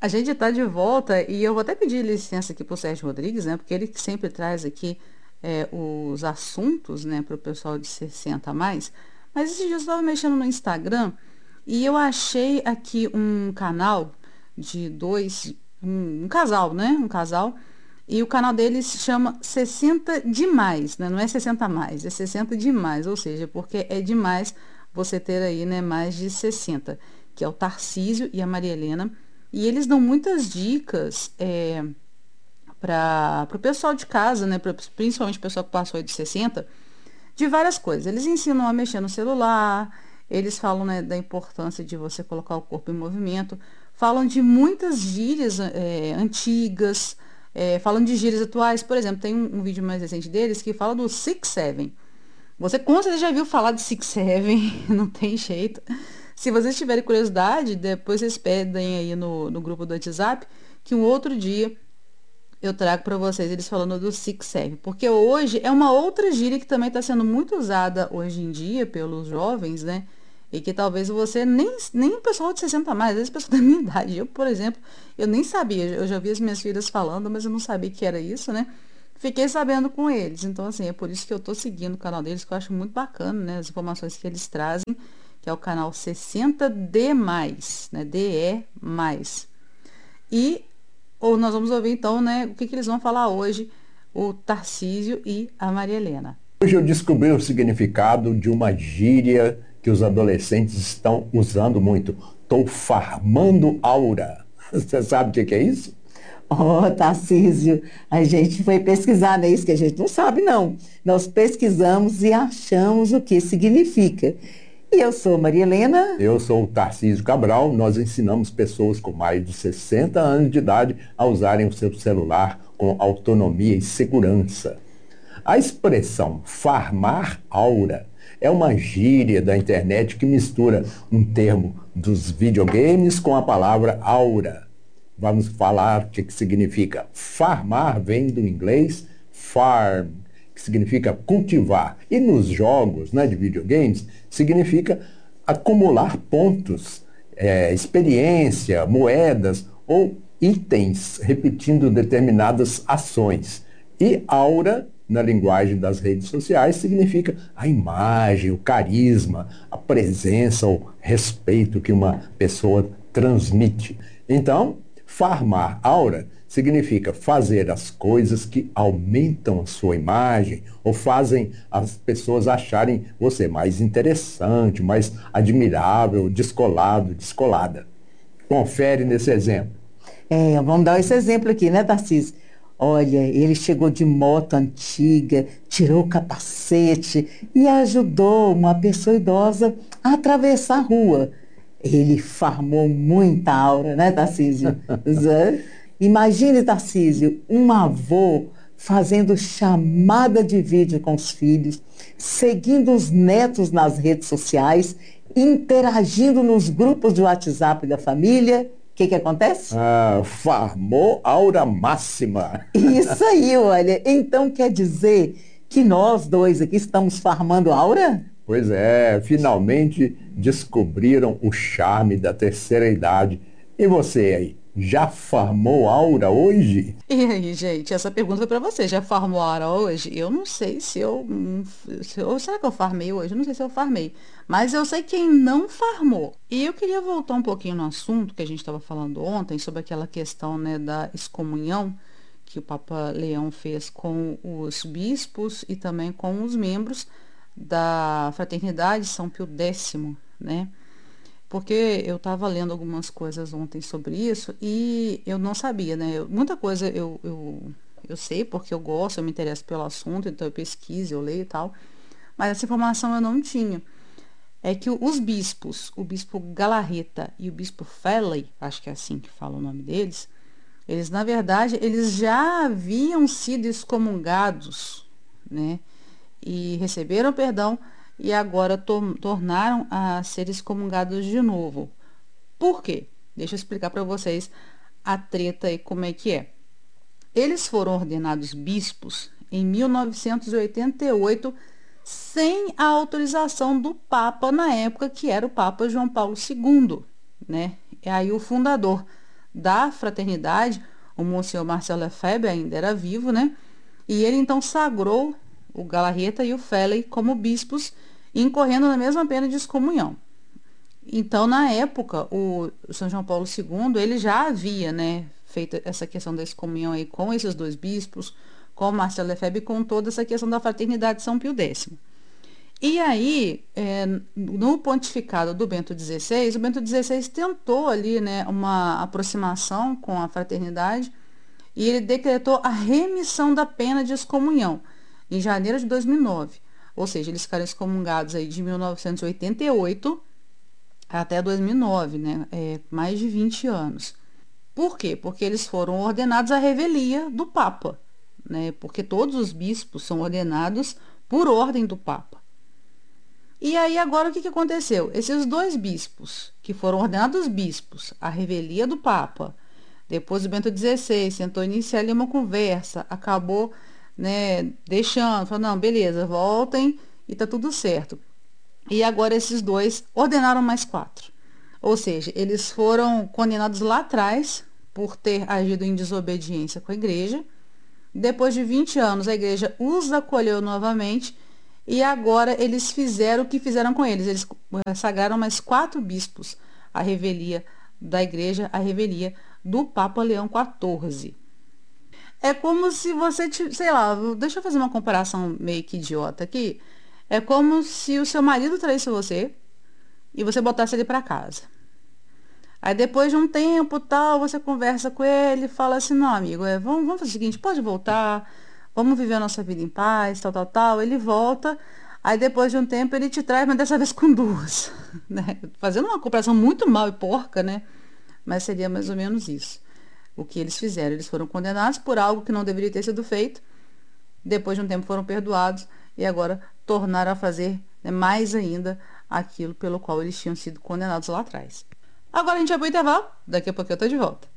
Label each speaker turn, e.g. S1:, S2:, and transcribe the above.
S1: A gente está de volta e eu vou até pedir licença aqui para o Sérgio Rodrigues, né? Porque ele que sempre traz aqui os assuntos, né, para o pessoal de 60 a mais. Mas esses dias eu estava mexendo no Instagram e eu achei aqui um canal de um casal, né? Um casal. E o canal deles se chama 60 demais, né? Não é 60 a mais, é 60 demais, ou seja, porque é demais você ter aí, né, mais de 60, que é o Tarcísio e a Maria Helena. E eles dão muitas dicas para o pessoal de casa, né, principalmente o pessoal que passou aí de 60, de várias coisas. Eles ensinam a mexer no celular, eles falam, né, da importância de você colocar o corpo em movimento, falam de muitas gírias antigas, falam de gírias atuais. Por exemplo, tem um vídeo mais recente deles que fala do Six Seven. Você com certeza já viu falar de Six Seven, não tem jeito. Se vocês tiverem curiosidade, depois vocês pedem aí no grupo do WhatsApp, que um outro dia eu trago para vocês eles falando do Six Seven. Porque hoje é uma outra gíria que também está sendo muito usada hoje em dia pelos jovens, né? E que talvez você nem o pessoal de 60 a mais, às vezes pessoal da minha idade. Eu, por exemplo, eu nem sabia. Eu já vi as minhas filhas falando, mas eu não sabia que era isso, né? Fiquei sabendo com eles. Então, assim, é por isso que eu tô seguindo o canal deles, que eu acho muito bacana, né? As informações que eles trazem, que é o canal 60D+, né? DE+. E ou nós vamos ouvir então, né, o que que eles vão falar hoje, o Tarcísio e a Maria Helena.
S2: Hoje eu descobri o significado de uma gíria que os adolescentes estão usando muito. Estou farmando aura. Você sabe o que é isso?
S3: Ó, Tarcísio, a gente foi pesquisar, não é isso que a gente não sabe, não. Nós pesquisamos e achamos o que significa. E eu sou Maria Helena.
S2: Eu sou o Tarcísio Cabral. Nós ensinamos pessoas com mais de 60 anos de idade a usarem o seu celular com autonomia e segurança. A expressão farmar aura é uma gíria da internet que mistura um termo dos videogames com a palavra aura. Vamos falar o que significa. Farmar vem do inglês farm, que significa cultivar. E nos jogos, né, de videogames, significa acumular pontos, experiência, moedas ou itens repetindo determinadas ações. E aura, na linguagem das redes sociais, significa a imagem, o carisma, a presença, o respeito que uma pessoa transmite. Então, farmar aura significa fazer as coisas que aumentam a sua imagem ou fazem as pessoas acharem você mais interessante, mais admirável, descolado, descolada. Confere nesse exemplo.
S3: Vamos dar esse exemplo aqui, né, Tarcísio? Olha, ele chegou de moto antiga, tirou o capacete e ajudou uma pessoa idosa a atravessar a rua. Ele farmou muita aura, né, Tarcísio? Zé? Imagine, Tarcísio, um avô fazendo chamada de vídeo com os filhos, seguindo os netos nas redes sociais, interagindo nos grupos de WhatsApp da família. O que acontece?
S2: Farmou aura máxima.
S3: Isso aí, olha. Então quer dizer que nós dois aqui estamos farmando aura?
S2: Pois é, finalmente descobriram o charme da terceira idade. E você aí, já farmou aura hoje?
S1: E aí, gente, essa pergunta foi para você. Já farmou a hora hoje? Eu não sei será que eu farmei hoje? Eu não sei se eu farmei. Mas eu sei quem não farmou. E eu queria voltar um pouquinho no assunto que a gente estava falando ontem, sobre aquela questão, né, da excomunhão que o Papa Leão fez com os bispos e também com os membros da Fraternidade São Pio X, né? Porque eu estava lendo algumas coisas ontem sobre isso e eu não sabia, né? Muita coisa eu sei porque eu gosto, eu me interesso pelo assunto, então eu pesquiso, eu leio e tal. Mas essa informação eu não tinha. É que os bispos, o bispo Galarreta e o bispo Felley, acho que é assim que fala o nome deles, eles, na verdade, eles já haviam sido excomungados, né? E receberam perdão e agora tornaram a ser excomungados de novo. Por quê? Deixa eu explicar para vocês a treta e como é que é. Eles foram ordenados bispos em 1988 sem a autorização do Papa na época, que era o Papa João Paulo II, né? É aí o fundador da fraternidade, o Monsenhor Marcel Lefebvre ainda era vivo, né? E ele então sagrou o Galarreta e o Felley como bispos, incorrendo na mesma pena de excomunhão. Então, na época, o São João Paulo II, ele já havia, né, feito essa questão da excomunhão aí com esses dois bispos, com Marcel Lefebvre e com toda essa questão da fraternidade de São Pio X. E aí, no pontificado do Bento XVI, o Bento XVI tentou ali, né, uma aproximação com a fraternidade e ele decretou a remissão da pena de excomunhão em janeiro de 2009. Ou seja, eles ficaram excomungados aí de 1988 até 2009, né, mais de 20 anos. Por quê? Porque eles foram ordenados à revelia do Papa, né, porque todos os bispos são ordenados por ordem do Papa. E aí agora o que aconteceu? Esses dois bispos, que foram ordenados bispos à revelia do Papa, depois o Bento XVI tentou iniciar ali uma conversa, acabou, né, deixando, falou, não, beleza, voltem e tá tudo certo. E agora esses dois ordenaram mais 4. Ou seja, eles foram condenados lá atrás por ter agido em desobediência com a igreja. Depois de 20 anos, a igreja os acolheu novamente. E agora eles fizeram o que fizeram com eles. Eles sagraram mais 4 bispos à revelia da igreja, à revelia do Papa Leão XIV. É como se você, sei lá, deixa eu fazer uma comparação meio que idiota aqui. É como se o seu marido traísse você e você botasse ele para casa. Aí depois de um tempo, tal, você conversa com ele e fala assim, não, amigo, vamos fazer o seguinte, pode voltar, vamos viver a nossa vida em paz, tal, tal, tal. Ele volta, aí depois de um tempo ele te traz, mas dessa vez com 2, né? Fazendo uma comparação muito mal e porca, né? Mas seria mais ou menos isso. O que eles fizeram, eles foram condenados por algo que não deveria ter sido feito, depois de um tempo foram perdoados e agora tornaram a fazer, né, mais ainda aquilo pelo qual eles tinham sido condenados lá atrás. Agora a gente vai para o intervalo, daqui a pouco eu estou de volta.